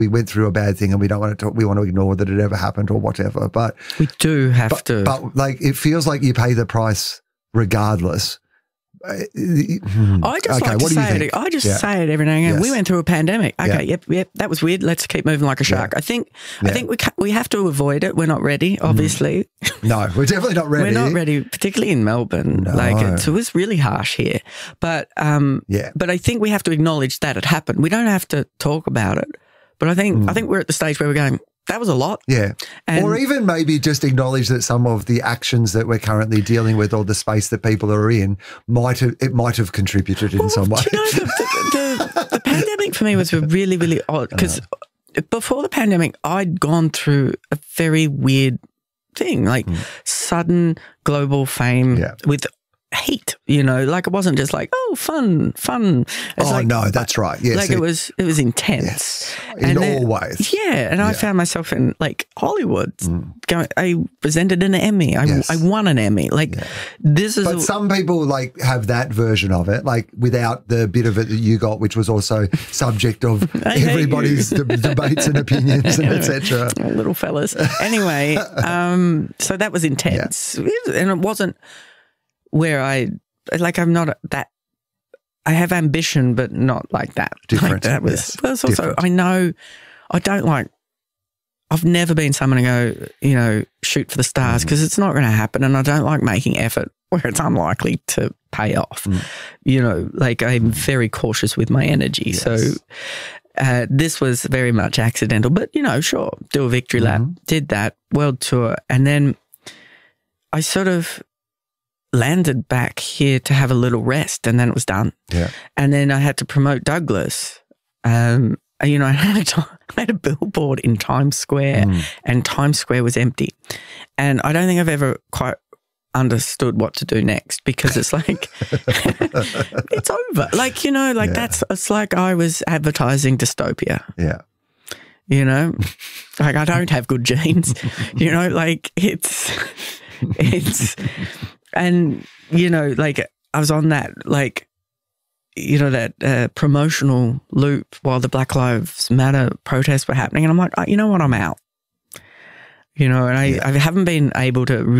we went through a bad thing and we don't want to talk, we want to ignore that it ever happened or whatever. But we do have to. But like, it feels like you pay the price regardless. I just like to say it. I just say it every now and again. We went through a pandemic. Okay, yep, that was weird. Let's keep moving like a shark. I think we have to avoid it. We're not ready, obviously. No, we're definitely not ready. We're not ready, particularly in Melbourne. No. Like it was really harsh here. But but I think we have to acknowledge that it happened. We don't have to talk about it. But I think we're at the stage where we're going, that was a lot. Yeah. Or even maybe just acknowledge that some of the actions that we're currently dealing with or the space that people are in might have contributed in some way. You know, the pandemic for me was really, really odd because before the pandemic, I'd gone through a very weird thing, like sudden global fame with heat, you know, like it wasn't just like, oh, fun. It's no, that's right. Yes, like it was intense. In all ways. Yeah, and I found myself in like Hollywood. I presented an Emmy. I won an Emmy. Like this is. But some people like have that version of it, like without the bit of it that you got, which was also subject of everybody's debates and opinions and etc. Little fellas. Anyway, so that was intense, and it wasn't. Where I'm not that, I have ambition, but not like that. Different. Like that was, but it's also, I know, I've never been someone to go, you know, shoot for the stars because it's not going to happen. And I don't like making effort where it's unlikely to pay off. You know, like I'm very cautious with my energy. So this was very much accidental, but, you know, sure, do a victory lap, did that, world tour. And then I sort of landed back here to have a little rest, and then it was done. Yeah. And then I had to promote Douglas. You know, I had a billboard in Times Square, and Times Square was empty. And I don't think I've ever quite understood what to do next because it's like, it's over. Like, you know, like it's like I was advertising dystopia. Yeah. You know, like I don't have good genes, you know, like it's, and, you know, like I was on that, like, you know, that promotional loop while the Black Lives Matter protests were happening. And I'm like, you know what, I'm out. You know, and I haven't been able to